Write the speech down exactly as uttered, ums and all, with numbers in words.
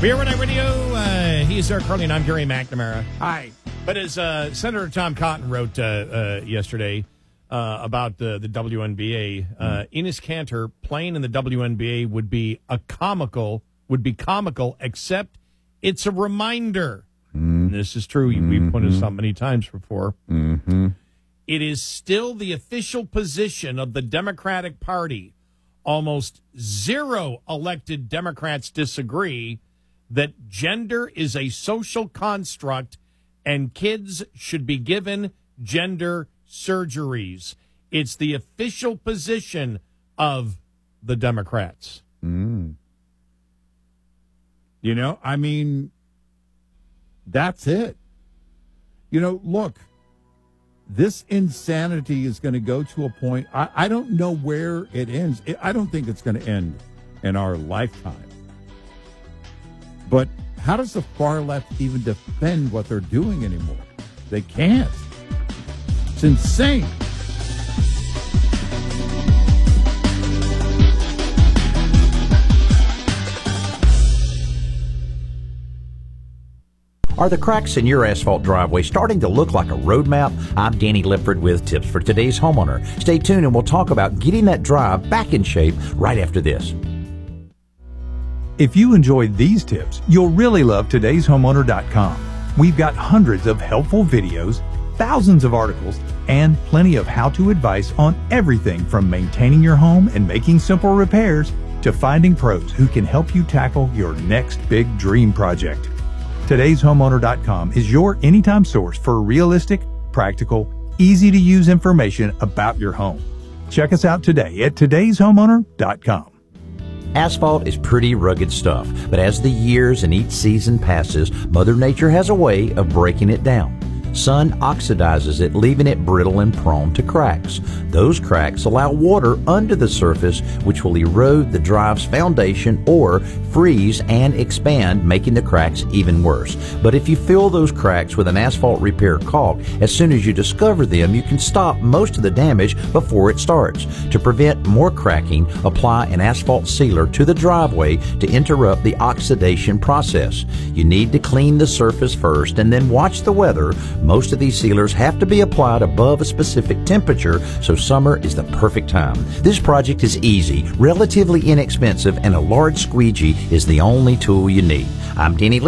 Beer Night Radio, uh, he's Eric Carly, and I'm Gary McNamara. Hi. But as uh, Senator Tom Cotton wrote uh, uh, yesterday uh, about the, the W N B A, uh, Enes Kanter playing in the W N B A would be a comical, would be comical, except it's a reminder. Mm. And this is true. Mm-hmm. We've pointed this out many times before. Mm-hmm. It is still the official position of the Democratic Party. Almost zero elected Democrats disagree that gender is a social construct and kids should be given gender surgeries. It's the official position of the Democrats. Mm. You know, I mean, that's it. You know, look, this insanity is going to go to a point. I, I don't know where it ends. I don't think it's going to end in our lifetime. But how does the far left even defend what they're doing anymore? They can't. It's insane. Are the cracks in your asphalt driveway starting to look like a road map? I'm Danny Lifford with tips for today's homeowner. Stay tuned and we'll talk about getting that drive back in shape right after this. If you enjoyed these tips, you'll really love today's homeowner dot com. We've got hundreds of helpful videos, thousands of articles, and plenty of how-to advice on everything from maintaining your home and making simple repairs to finding pros who can help you tackle your next big dream project. today's homeowner dot com is your anytime source for realistic, practical, easy-to-use information about your home. Check us out today at today's homeowner dot com. Asphalt is pretty rugged stuff, but as the years and each season passes, Mother Nature has a way of breaking it down. Sun oxidizes it, leaving it brittle and prone to cracks. Those cracks allow water under the surface, which will erode the drive's foundation or freeze and expand, making the cracks even worse. But if you fill those cracks with an asphalt repair caulk, as soon as you discover them, you can stop most of the damage before it starts. To prevent more cracking, apply an asphalt sealer to the driveway to interrupt the oxidation process. You need to clean the surface first and then watch the weather. Most of these sealers have to be applied above a specific temperature, so summer is the perfect time. This project is easy, relatively inexpensive, and a large squeegee is the only tool you need. I'm Denny